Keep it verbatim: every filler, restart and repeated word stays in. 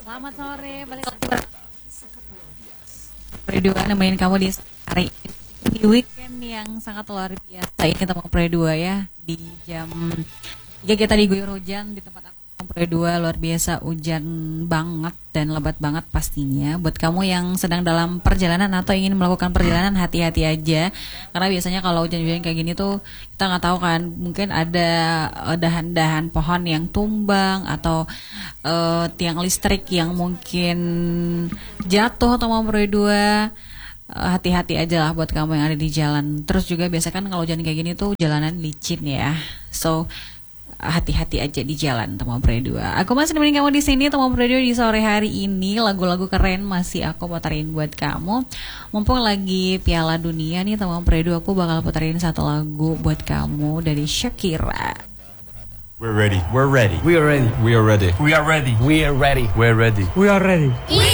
Selamat sore, balik lagi berdua nemenin kamu di hari ini, di weekend yang sangat luar biasa ini teman berdua ya. Di jam tiga kita diguyur hujan di tempat aku teman berdua, luar biasa hujan banget dan lebat banget pastinya. Buat kamu yang sedang dalam perjalanan atau ingin melakukan perjalanan, hati-hati aja. Karena biasanya kalau hujan-hujan kayak gini tuh kita nggak tahu kan, mungkin ada eh, dahan-dahan pohon yang tumbang atau eh, tiang listrik yang mungkin jatuh atau mau berdua. Eh, hati-hati aja lah buat kamu yang ada di jalan. Terus juga biasa kan kalau hujan kayak gini tuh jalanan licin ya. So hati-hati aja di jalan teman berdua. Aku masih nemenin kamu di sini teman berdua di sore hari ini. Lagu-lagu keren masih aku puterin buat kamu. Mumpung lagi Piala Dunia nih teman berdua, aku bakal puterin satu lagu buat kamu dari Shakira. We're ready. We're ready. We are ready. We are ready. We are ready. We're ready. We are ready. We